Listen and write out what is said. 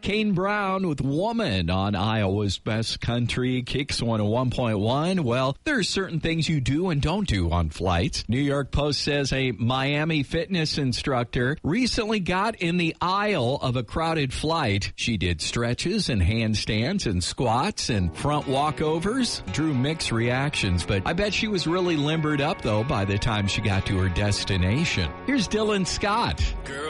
Kane Brown with Woman on Iowa's Best Country Kicks 101.1. Well, there are certain things you do and don't do on flights. New York Post says a Miami fitness instructor recently got in the aisle of a crowded flight. She did stretches and handstands and squats and front walkovers. Drew mixed reactions, but I bet she was really limbered up, though, by the time she got to her destination. Here's Dylan Scott.